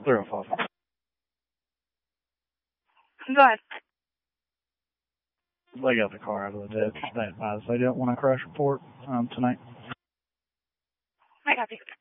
305. Go ahead. They got the car out of the ditch. They don't want a crash report tonight. I copy.